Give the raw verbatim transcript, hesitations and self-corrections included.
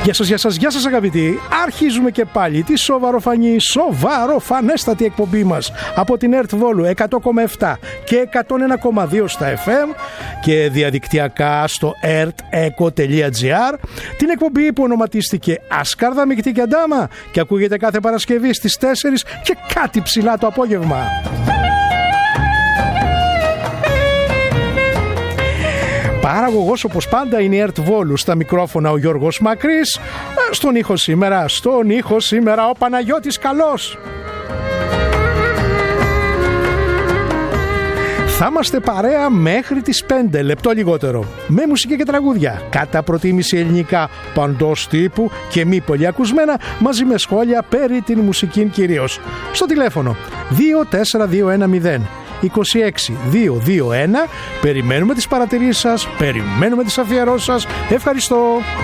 Γεια σας, γεια σας, γεια σας αγαπητοί. Αρχίζουμε και πάλι τη σοβαροφανή, σοβαροφανέστατη εκπομπή μας από την ΕΡΤ Βόλου εκατό κόμμα επτά και εκατόν ένα κόμμα δύο στα εφ εμ και διαδικτυακά στο ερτεκο τελεία τζι άρ. Την εκπομπή που ονοματίστηκε Ασκάρδα Μικτή και Αντάμα και ακούγεται κάθε Παρασκευή στις τέσσερις και κάτι ψηλά το απόγευμα. Παραγωγός όπως πάντα είναι η ΕΡΤ Βόλου. Στα μικρόφωνα ο Γιώργος Μακρής. Στον ήχο σήμερα, στον ήχο σήμερα ο Παναγιώτης Καλός. Θα είμαστε παρέα μέχρι τις πέντε, λεπτό λιγότερο. Με μουσική και τραγούδια, κατά προτίμηση ελληνικά παντός τύπου και μη πολύ ακουσμένα, μαζί με σχόλια περί την μουσική κυρίως. Στο τηλέφωνο δύο τέσσερα δύο ένα μηδέν είκοσι έξι διακόσια είκοσι ένα. Περιμένουμε τις παρατηρήσεις σας, περιμένουμε τις αφιερώσεις σας. Ευχαριστώ.